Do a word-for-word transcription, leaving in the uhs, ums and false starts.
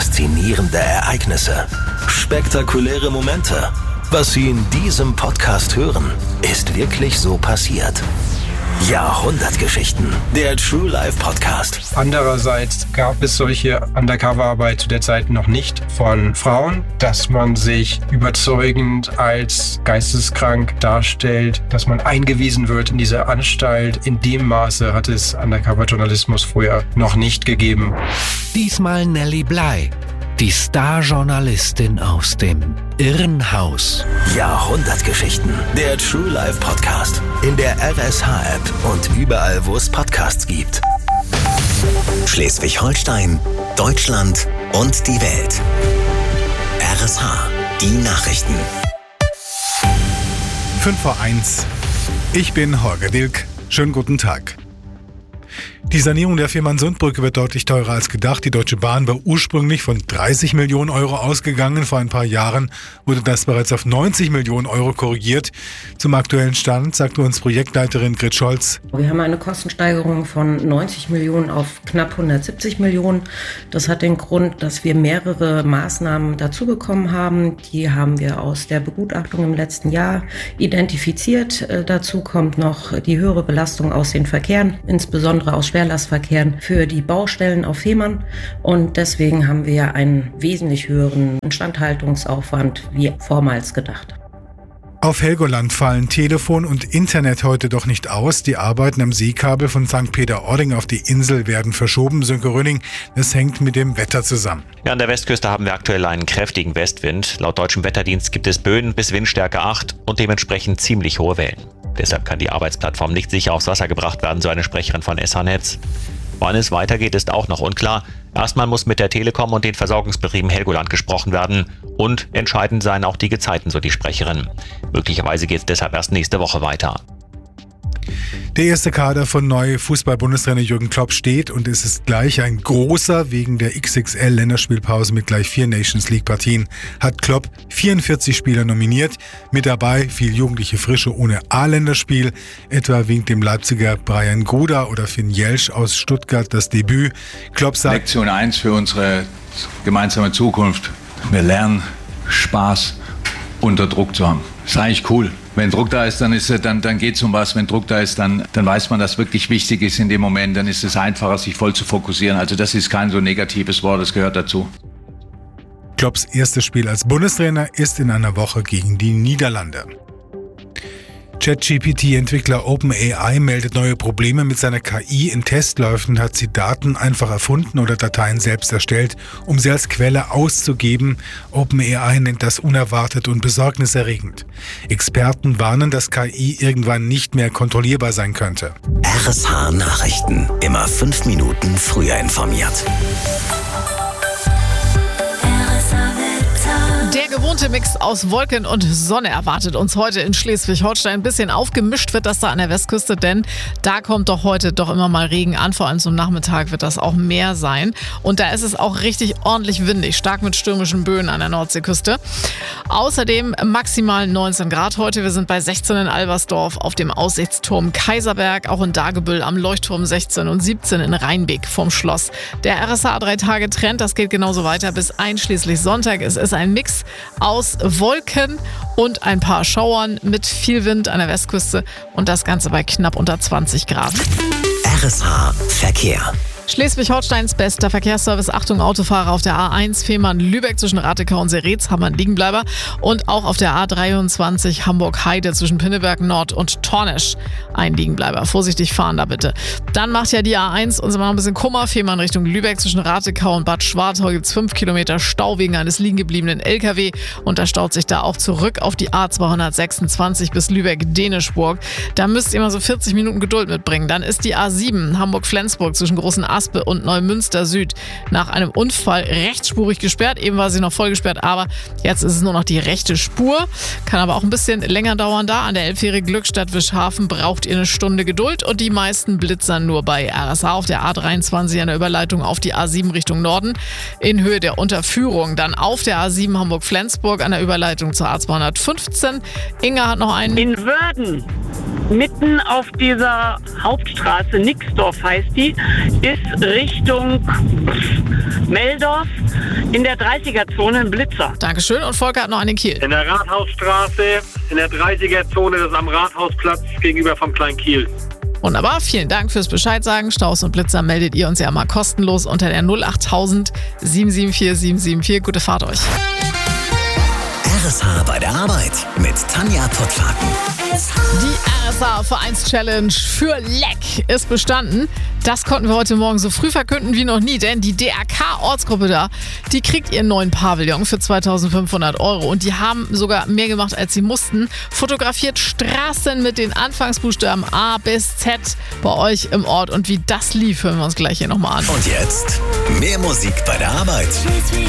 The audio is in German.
Faszinierende Ereignisse. Spektakuläre Momente. Was Sie in diesem Podcast hören, ist wirklich so passiert. Jahrhundertgeschichten. Der True Life Podcast. Andererseits gab es solche Undercover-Arbeit zu der Zeit noch nicht von Frauen, dass man sich überzeugend als geisteskrank darstellt, dass man eingewiesen wird in diese Anstalt. In dem Maße hat es Undercover-Journalismus vorher noch nicht gegeben. Diesmal Nelly Bly, die Star-Journalistin aus dem Irrenhaus. Jahrhundertgeschichten. Der True Life Podcast. In der R S H-App und überall, wo es Podcasts gibt. Schleswig-Holstein, Deutschland und die Welt. R S H. Die Nachrichten. fünf vor eins. Ich bin Holger Dilk. Schönen guten Tag. Die Sanierung der Fehmarnsundbrücke wird deutlich teurer als gedacht. Die Deutsche Bahn war ursprünglich von dreißig Millionen Euro ausgegangen. Vor ein paar Jahren wurde das bereits auf neunzig Millionen Euro korrigiert. Zum aktuellen Stand sagte uns Projektleiterin Grit Scholz: Wir haben eine Kostensteigerung von neunzig Millionen auf knapp hundertsiebzig Millionen. Das hat den Grund, dass wir mehrere Maßnahmen dazu bekommen haben. Die haben wir aus der Begutachtung im letzten Jahr identifiziert. Dazu kommt noch die höhere Belastung aus den Verkehren, insbesondere aus Schwerlastverkehren für die Baustellen auf Fehmarn. Und deswegen haben wir einen wesentlich höheren Instandhaltungsaufwand wie vormals gedacht. Auf Helgoland fallen Telefon und Internet heute doch nicht aus. Die Arbeiten am Seekabel von Sankt Peter-Ording auf die Insel werden verschoben. Sönke Rönning, das hängt mit dem Wetter zusammen. Ja, an der Westküste haben wir aktuell einen kräftigen Westwind. Laut deutschem Wetterdienst gibt es Böen bis Windstärke acht und dementsprechend ziemlich hohe Wellen. Deshalb kann die Arbeitsplattform nicht sicher aufs Wasser gebracht werden, so eine Sprecherin von S H-Netz. Wann es weitergeht, ist auch noch unklar. Erstmal muss mit der Telekom und den Versorgungsbetrieben Helgoland gesprochen werden. Und entscheidend seien auch die Gezeiten, so die Sprecherin. Möglicherweise geht es deshalb erst nächste Woche weiter. Der erste Kader von neue Fußball-Bundestrainer Jürgen Klopp steht und es ist gleich ein großer. Wegen der X X L-Länderspielpause mit gleich vier Nations-League-Partien hat Klopp vierundvierzig Spieler nominiert. Mit dabei viel jugendliche Frische ohne A-Länderspiel. Etwa winkt dem Leipziger Brian Gruda oder Finn Jelsch aus Stuttgart das Debüt. Klopp sagt: Lektion eins für unsere gemeinsame Zukunft. Wir lernen, Spaß unter Druck zu haben. Ist eigentlich cool. Wenn Druck da ist, dann ist dann dann geht's um was. Wenn Druck da ist, dann dann weiß man, dass wirklich wichtig ist in dem Moment. Dann ist es einfacher, sich voll zu fokussieren. Also das ist kein so negatives Wort, das gehört dazu. Klopps erstes Spiel als Bundestrainer ist in einer Woche gegen die Niederlande. ChatGPT-Entwickler OpenAI meldet neue Probleme mit seiner K I. In Testläufen hat sie Daten einfach erfunden oder Dateien selbst erstellt, um sie als Quelle auszugeben. OpenAI nennt das unerwartet und besorgniserregend. Experten warnen, dass K I irgendwann nicht mehr kontrollierbar sein könnte. R S H-Nachrichten. Immer fünf Minuten früher informiert. Der gewohnte Mix aus Wolken und Sonne erwartet uns heute in Schleswig-Holstein. Ein bisschen aufgemischt wird das da an der Westküste, denn da kommt doch heute doch immer mal Regen an. Vor allem zum Nachmittag wird das auch mehr sein. Und da ist es auch richtig ordentlich windig, stark mit stürmischen Böen an der Nordseeküste. Außerdem maximal neunzehn Grad heute. Wir sind bei sechzehn in Albersdorf auf dem Aussichtsturm Kaiserberg, auch in Dagebüll am Leuchtturm sechzehn und siebzehn in Rheinbeek vom Schloss. Der R S H drei Tage Trend, das geht genauso weiter bis einschließlich Sonntag. Es ist ein Mix aus Wolken und ein paar Schauern mit viel Wind an der Westküste und das Ganze bei knapp unter zwanzig Grad. R S H Verkehr. Schleswig-Holsteins bester Verkehrsservice. Achtung, Autofahrer auf der A eins Fehmarn-Lübeck zwischen Ratekau und Seretz haben einen Liegenbleiber. Und auch auf der A dreiundzwanzig Hamburg-Heide zwischen Pinneberg Nord und Tornesch ein Liegenbleiber. Vorsichtig fahren da bitte. Dann macht ja die A eins uns immer noch ein bisschen Kummer. Fehmarn Richtung Lübeck zwischen Ratekau und Bad Schwartau gibt es fünf Kilometer Stau wegen eines liegen gebliebenen L K W. Und da staut sich da auch zurück auf die A zweihundertsechsundzwanzig bis Lübeck-Dänischburg. Da müsst ihr mal so vierzig Minuten Geduld mitbringen. Dann ist die A sieben Hamburg-Flensburg zwischen Großen Aspe und Neumünster Süd nach einem Unfall rechtsspurig gesperrt. Eben war sie noch voll gesperrt, aber jetzt ist es nur noch die rechte Spur. Kann aber auch ein bisschen länger dauern da. An der Elbfähre Glückstadt-Wischhafen braucht ihr eine Stunde Geduld und die meisten blitzern nur bei R S H auf der A dreiundzwanzig an der Überleitung auf die A sieben Richtung Norden in Höhe der Unterführung. Dann auf der A sieben Hamburg-Flensburg an der Überleitung zur A zweihundertfünfzehn. Inga hat noch einen. In Wörden, mitten auf dieser Hauptstraße, Nixdorf heißt die, ist Richtung Meldorf In der dreißiger-Zone ein Blitzer. Dankeschön. Und Volker hat noch einen in Kiel. In der Rathausstraße, in der dreißiger-Zone, das ist am Rathausplatz gegenüber vom Kleinen Kiel. Wunderbar, vielen Dank fürs Bescheid sagen. Staus und Blitzer meldet ihr uns ja mal kostenlos unter der null achttausend sieben sieben vier sieben sieben vier. Gute Fahrt euch. R S H bei der Arbeit mit Tanja Pottlaken. Die R S H-Vereins-Challenge für Leck ist bestanden. Das konnten wir heute Morgen so früh verkünden wie noch nie, denn die D R K-Ortsgruppe da, die kriegt ihren neuen Pavillon für zweitausendfünfhundert Euro und die haben sogar mehr gemacht, als sie mussten. Fotografiert Straßen mit den Anfangsbuchstaben A bis Z bei euch im Ort und wie das lief, hören wir uns gleich hier nochmal an. Und jetzt mehr Musik bei der Arbeit.